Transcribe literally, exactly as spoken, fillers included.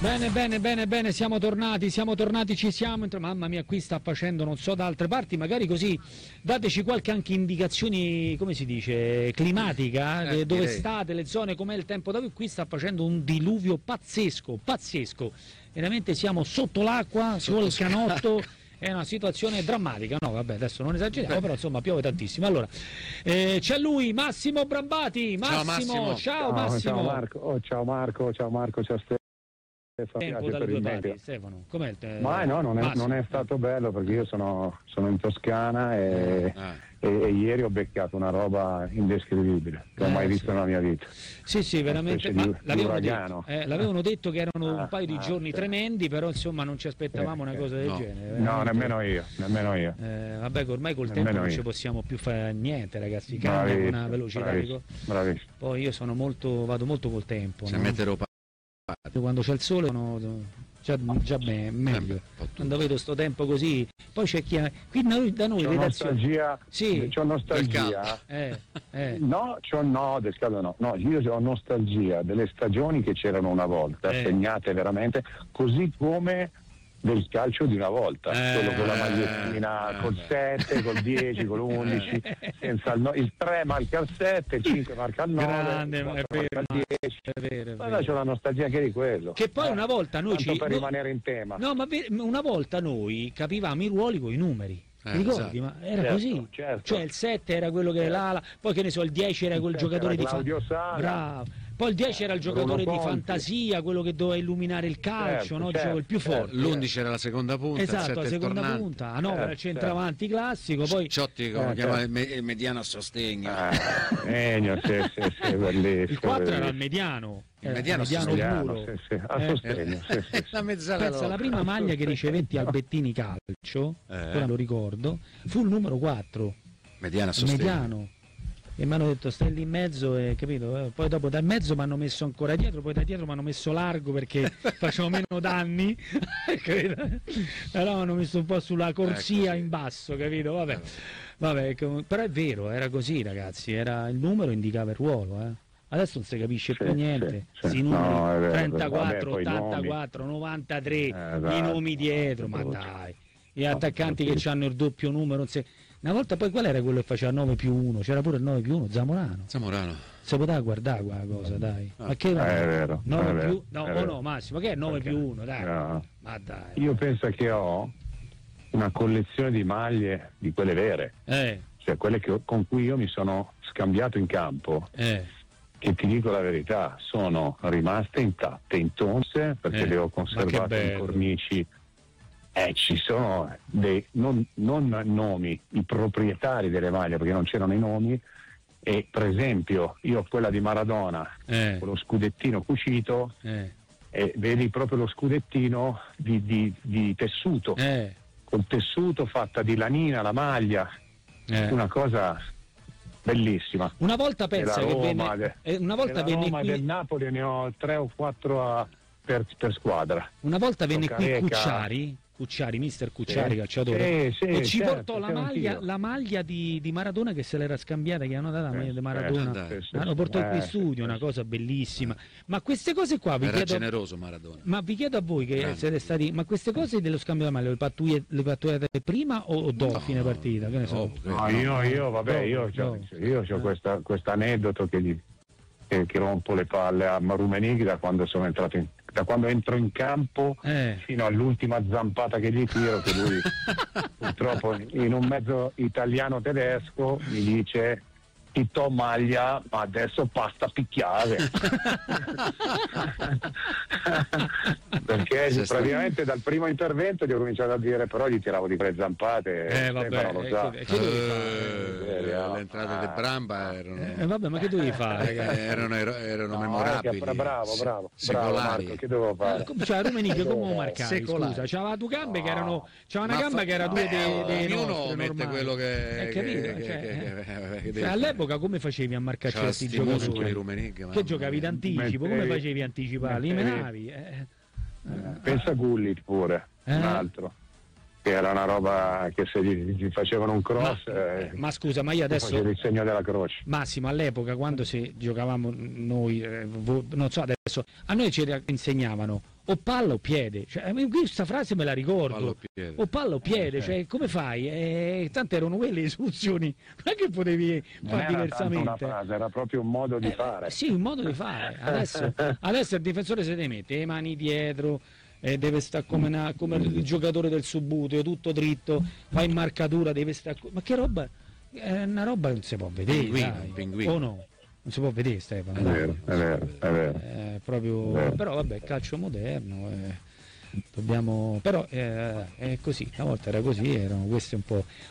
Bene, bene, bene, bene, siamo tornati, siamo tornati, ci siamo. Mamma mia, qui sta facendo, non so, da altre parti, magari così dateci qualche anche indicazioni, come si dice, climatica, eh, dove direi. state, le zone, com'è il tempo da qui. Qui sta facendo un diluvio pazzesco, pazzesco. Veramente siamo sotto l'acqua, si vuole il canotto. È una situazione drammatica, no vabbè adesso non esageriamo, però insomma piove tantissimo. Allora eh, c'è lui, Massimo Brambati. Massimo, ciao Massimo. Ciao, Ciao, Massimo. ciao Marco, oh, ciao Marco, ciao Marco, ciao Stefano. Tempo dalle due parti, Stefano. Com'è il te... Ma no, non è, non è stato bello perché io sono, sono in Toscana e, ah. e, e ieri ho beccato una roba indescrivibile che ho Eh, mai sì. visto nella mia vita. Sì, sì, veramente. Ma Di, l'avevano, di detto, eh, l'avevano detto che erano ah, un paio di ah, giorni sì. tremendi, però insomma non ci aspettavamo Eh, una cosa del no. genere. No, veramente. nemmeno io, nemmeno io. Eh, vabbè, che ormai col Nemmeno tempo non io. ci possiamo più fare niente, ragazzi. Cambia con una velocità. bravissimo, bravissimo. Poi io sono molto, vado molto col tempo. Se no? meteoropatia. Quando c'è il sole sono già, già bene, meglio. Quando vedo sto tempo così, poi c'è chi ha... qui noi, da noi C'ho redazione. nostalgia, Sì. c'ho nostalgia. Eh, eh. No, c'ho, no, del caldo no, no, io ho nostalgia delle stagioni che c'erano una volta, Eh. segnate veramente, così come del calcio di una volta, Eh. quello con la magliettina Eh. col sette, col dieci, col undici, senza il, no, il tre marca il sette, il cinque marca il nove, Grande, il è quattro vero, marca il dieci. è vero, è Ma vero. no, c'ho la nostalgia anche di quello. Che poi Eh, una volta noi tanto ci... per no- rimanere in tema. No, ma ve- una volta noi capivamo i ruoli con i numeri. Eh, Ti ricordi? esatto. Ma era Certo, così. certo. Cioè il sette era quello che Certo. l'ala, poi che ne so, il dieci era quel Il sette giocatore era di Claudio fan- Sala. Bravo. Poi il dieci era il Bruno giocatore di Conti. fantasia, quello che doveva illuminare il calcio, Certo, no? certo, Diciamo, il più certo. forte. L'undici era la seconda punta, il Esatto, sette la il seconda tornante. punta, a nove era il Certo, centravanti classico, poi Ciotti come Eh, chiamava certo. il, me- il mediano a sostegno. Eh, Ennio, sì, sì, sì, bellissimo. il quattro era il bellissimo. mediano. Il era mediano mediano Mediano, puro. sì, sì, a Eh. sostegno, sì, sì, sì. La mezzala Pensa, la loro. prima maglia che ricevetti al Bettini Calcio, Eh. ora lo ricordo, fu il numero quattro, Mediano a il sostegno. mediano. E mi hanno detto stai lì in mezzo e capito? Eh, poi dopo dal mezzo mi hanno messo ancora dietro, poi da dietro mi hanno messo largo perché facevo meno danni, capito? Però mi hanno messo un po' sulla corsia Ecco, sì. in basso, capito? Vabbè. Vabbè, com- però è vero, era così ragazzi, era il numero indicava il ruolo, eh. Adesso non si capisce più Sì, niente, sì, sì. sti numeri No, è vero, trentaquattro, vabbè, poi i nomi. ottantaquattro, novantatré, Eh, i esatto. nomi dietro, ma Brutto. dai. Gli attaccanti sì. che hanno il doppio numero, non si- una volta poi qual era quello che faceva nove più uno? C'era pure il nove più uno, Zamorano. Zamorano. Si poteva guardare quella cosa, dai. Ah. Ma che Eh, è vero, nove è vero, più? No, è o vero. no, Massimo, che è nove Perché? più uno, dai. No. Ma dai. Io penso che ho una collezione di maglie di quelle vere, Eh, cioè quelle che- con cui io mi sono scambiato in campo, eh, che ti dico la verità, sono rimaste intatte, intonse, perché Eh, le ho ma conservate che bello. in cornici. Eh, ci sono dei, non, non nomi, i proprietari delle maglie, perché non c'erano i nomi, e per esempio io ho quella di Maradona eh, con lo scudettino cucito, eh, e vedi proprio lo scudettino di, di- di tessuto, eh, col tessuto fatta di lanina, la maglia, eh. una cosa bellissima. Una volta pensa Della che Roma, venne, de- eh, una volta Della venne Roma, qui, del Napoli ne ho tre o quattro a- per, per squadra. una volta venne qui Careca. Cucciari, Cucciari, mister Cucciari, Sì. calciatore, Sì, sì, e ci certo, portò la c'ero maglia, anch'io. la maglia di, di Maradona che se l'era scambiata, che hanno dato la Sì, maglia di sì, Maradona. dai. sì, sì, L'hanno portato qui in eh, studio, sì, una sì. cosa bellissima. Ma queste cose qua vi Era chiedo, generoso Maradona. ma vi chiedo a voi che Grande. siete stati, ma queste cose dello scambio della maglia le pattuglie- le pattugliate prima o, o dopo No, fine partita? Che ne so? no, No, io, io, vabbè, io No, ho no. io c'ho questa, questo aneddoto che, gli, che, che rompo le palle a Rummenigge da quando sono entrato in, da quando entro in campo Eh. fino all'ultima zampata che gli tiro, che lui purtroppo in un mezzo italiano tedesco mi dice ti to maglia, ma adesso basta picchiare. Perché Sei stato- praticamente dal primo intervento gli ho cominciato a dire, però gli tiravo di tre zampate, Eh, e vabbè, Stefano lo eh, sa. che- che dovevi fare? Eh, le entrate di Bramba erano, Eh, vabbè, ma che dovevi fare, eh, ragazzi? erano, ero- erano No, memorabili. che- bravo, se- bravo, bravo secolari. Marco, che dovevo fare? Cioè, Rummenigge come lo marcavi? Secolari. Scusa, c'aveva due gambe che erano, c'aveva una Ma gamba fa- che era due beh, dei, dei ognuno nostri, mette normali. quello che- Eh, capito, che- cioè, che- eh. che- che Cioè, deve all'epoca come facevi a marcare C'aveva certi sti muscoli giocatori? Rummenigge, mamma Che giocavi mia. d'anticipo, come Mettevi- facevi a anticipare? Li mettevi- menavi? Eh, Pensa a Gullit pure, Eh? un altro. che era una roba che se gli, gli facevano un cross Ma, eh, ma scusa, ma io adesso facevi il segno della croce. Massimo, all'epoca quando si giocavamo noi, eh, vo- non so adesso, a noi ci insegnavano o palla o piede, cioè, questa frase me la ricordo, Palla o piede. o palla o piede, cioè come fai? Eh, tanto erano quelle le istruzioni, non è che potevi Non fare era tanto una diversamente. frase, era proprio un modo di Eh, fare. Sì, un modo di fare. Adesso, adesso il difensore se ne mette le mani dietro, eh, deve stare come, una- come il giocatore del subbuteo, tutto dritto, va in marcatura, deve stare. Ma che roba? È una roba che non si può vedere. Pinguino, dai. pinguino. O no? Non si può vedere, Stefano. È dai. vero, è vero, è vero. Eh, proprio, Vero. però vabbè, calcio moderno. eh, Dobbiamo, però eh, è così, una volta era così, erano queste un po'.